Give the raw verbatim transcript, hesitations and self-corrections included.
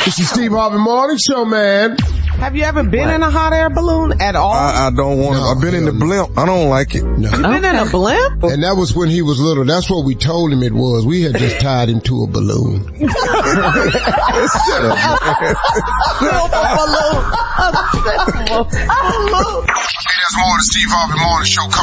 It's the Steve Harvey Morning Show, man. Have you ever been what? in a hot air balloon at all? I, I don't want no, to. I've been in the blimp. I don't like it. No. You've okay. been in a blimp? And that was when he was little. That's what we told him it was. We had just tied him to a balloon. Shut up, man. Silver balloon. A silver balloon. Hey, that's more of the Steve Harvey Morning Show.